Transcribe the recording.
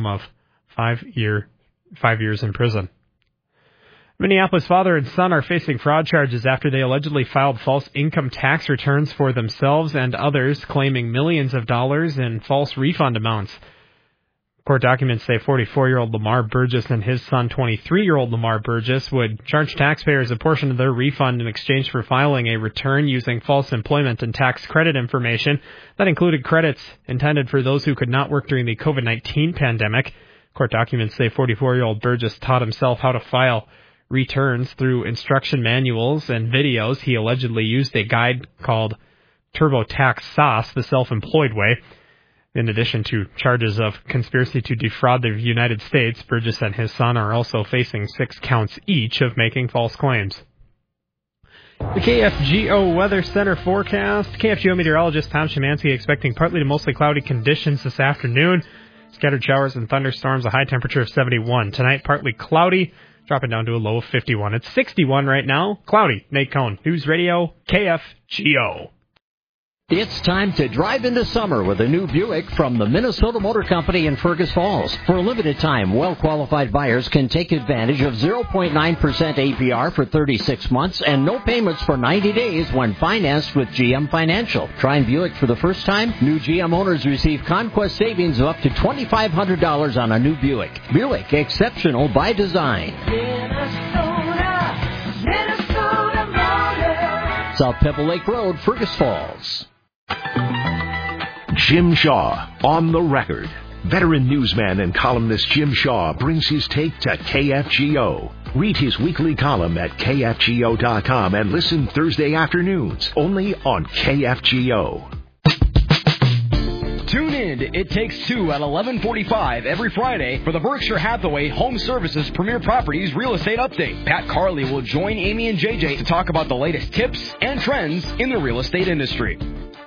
maximum of 5 years in prison. Minneapolis father and son are facing fraud charges after they allegedly filed false income tax returns for themselves and others, claiming millions of dollars in false refund amounts. Court documents say 44-year-old Lamar Burgess and his son, 23-year-old Lamar Burgess, would charge taxpayers a portion of their refund in exchange for filing a return using false employment and tax credit information that included credits intended for those who could not work during the COVID-19 pandemic. Court documents say 44-year-old Burgess taught himself how to file returns through instruction manuals and videos. He allegedly used a guide called TurboTax Sauce, the self-employed way. In addition to charges of conspiracy to defraud the United States, Burgess and his son are also facing 6 counts each of making false claims. The KFGO Weather Center forecast. KFGO meteorologist Tom Szymanski expecting partly to mostly cloudy conditions this afternoon. Scattered showers and thunderstorms, a high temperature of 71. Tonight, partly cloudy, dropping down to a low of 51. It's 61 right now. Cloudy. Nate Cohn, News Radio, KFGO. It's time to drive into summer with a new Buick from the Minnesota Motor Company in Fergus Falls. For a limited time, well-qualified buyers can take advantage of 0.9% APR for 36 months and no payments for 90 days when financed with GM Financial. Trying Buick for the first time? New GM owners receive conquest savings of up to $2,500 on a new Buick. Buick, exceptional by design. Minnesota Motor. South Pebble Lake Road, Fergus Falls. Jim Shaw, on the record. Veteran newsman and columnist Jim Shaw brings his take to KFGO. Read his weekly column at KFGO.com and listen Thursday afternoons, only on KFGO. Tune in to It Takes Two at 11:45 every Friday for the Berkshire Hathaway Home Services Premier Properties Real Estate Update. Pat Carley will join Amy and JJ to talk about the latest tips and trends in the real estate industry.